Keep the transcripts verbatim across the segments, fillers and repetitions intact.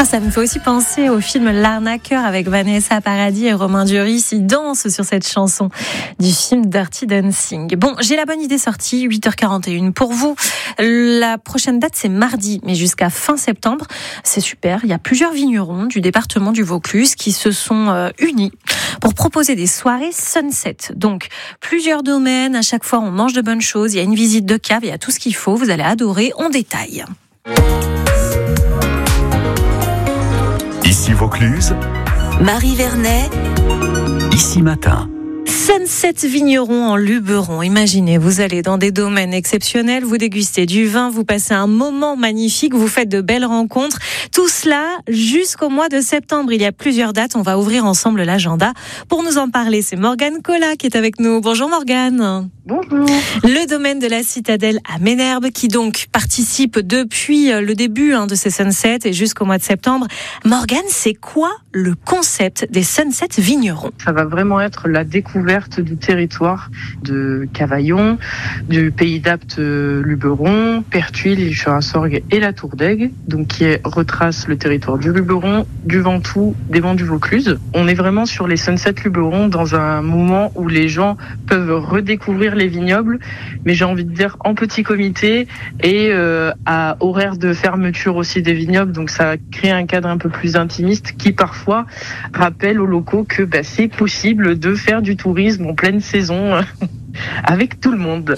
Ah, ça me fait aussi penser au film L'Arnaqueur avec Vanessa Paradis et Romain Duris. Ils dansent sur cette chanson du film Dirty Dancing. Bon, j'ai la bonne idée sortie, huit heures quarante et une. Pour vous, la prochaine date, c'est mardi, mais jusqu'à fin septembre. C'est super. Il y a plusieurs vignerons du département du Vaucluse qui se sont euh, unis pour proposer des soirées sunset. Donc, plusieurs domaines. À chaque fois, on mange de bonnes choses. Il y a une visite de cave. Il y a tout ce qu'il faut. Vous allez adorer. On détaille. Ici Vaucluse, Marie Vernet, Ici Matin. Sunset Vigneron en Luberon. Imaginez, vous allez dans des domaines exceptionnels, vous dégustez du vin, vous passez un moment magnifique, vous faites de belles rencontres. Tout cela jusqu'au mois de septembre. Il y a plusieurs dates, on va ouvrir ensemble l'agenda. Pour nous en parler, c'est Morgane Collat qui est avec nous. Bonjour Morgane. Bonjour. Le domaine de la Citadelle à Ménherbe qui donc participe depuis le début hein, de ces sunsets et jusqu'au mois de septembre. Morgane, c'est quoi le concept des sunsets vignerons ? Ça va vraiment être la découverte du territoire de Cavaillon, du pays d'Apt Luberon, Pertuis, Lichera-Sorgue et la Tour d'Aigue, donc qui retrace le territoire du Luberon, du Ventoux, des Vents du Vaucluse. On est vraiment sur les sunsets Luberon dans un moment où les gens peuvent redécouvrir les vignobles, mais j'ai envie de dire en petit comité et euh, à horaire de fermeture aussi des vignobles, donc ça crée un cadre un peu plus intimiste qui parfois rappelle aux locaux que bah, c'est possible de faire du tourisme en pleine saison avec tout le monde.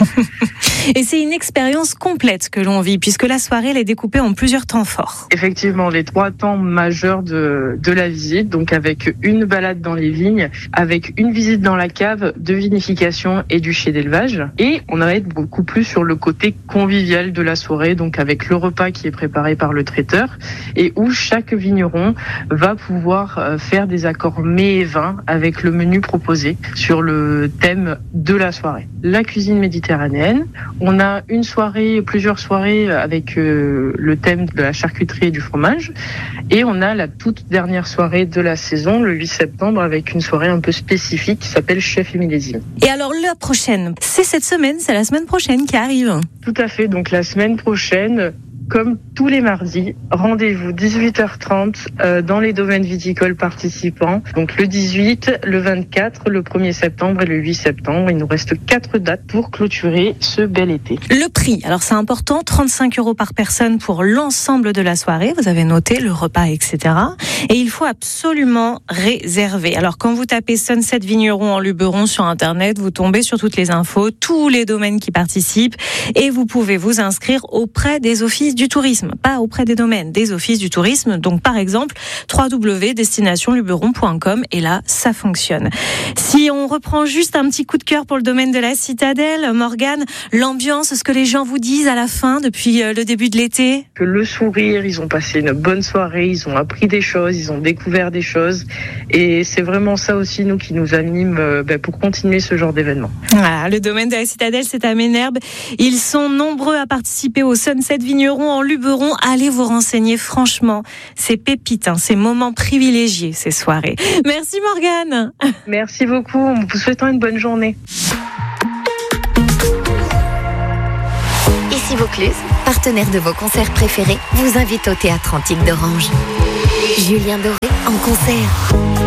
Et c'est une expérience complète que l'on vit, puisque la soirée elle est découpée en plusieurs temps forts. Effectivement, les trois temps majeurs de, de la visite, donc avec une balade dans les vignes, avec une visite dans la cave de vinification et du chai d'élevage. Et on va être beaucoup plus sur le côté convivial de la soirée, donc avec le repas qui est préparé par le traiteur et où chaque vigneron va pouvoir faire des accords mets et vins avec le menu proposé sur le thème de la soirée. La cuisine méditerranéenne. On a une soirée, plusieurs soirées avec euh, le thème de la charcuterie et du fromage. Et on a la toute dernière soirée de la saison, le huit septembre, avec une soirée un peu spécifique qui s'appelle Chef et Millésime. Et alors la prochaine, c'est cette semaine, c'est la semaine prochaine qui arrive. Tout à fait, donc la semaine prochaine, comme tous les mardis, rendez-vous dix-huit heures trente euh, dans les domaines viticoles participants. Donc le dix-huit, le vingt-quatre, le premier septembre et le huit septembre. Il nous reste quatre dates pour clôturer ce bel été. Le prix, alors c'est important, trente-cinq euros par personne pour l'ensemble de la soirée. Vous avez noté le repas, et cetera. Et il faut absolument réserver. Alors quand vous tapez Sunset Vigneron en Luberon sur Internet, vous tombez sur toutes les infos, tous les domaines qui participent et vous pouvez vous inscrire auprès des offices du tourisme, pas auprès des domaines, des offices du tourisme. Donc par exemple, w w w point destination luberon point com et là, ça fonctionne. Si on reprend juste un petit coup de cœur pour le domaine de la Citadelle, Morgane, l'ambiance, ce que les gens vous disent à la fin depuis le début de l'été ? Que le sourire, ils ont passé une bonne soirée, ils ont appris des choses, ils ont découvert des choses et c'est vraiment ça aussi nous qui nous anime euh, bah, pour continuer ce genre d'événement. Voilà, le domaine de la Citadelle, c'est à Ménherbe. Ils sont nombreux à participer au Sunset Vigneron en Luberon. Allez vous renseigner, franchement, c'est pépite, hein, c'est moments privilégiés ces soirées. Merci Morgane. Merci beaucoup, en vous souhaitant une bonne journée. Ici Vaucluse, partenaire de vos concerts préférés, vous invite au Théâtre Antique d'Orange. Julien Doré en concert.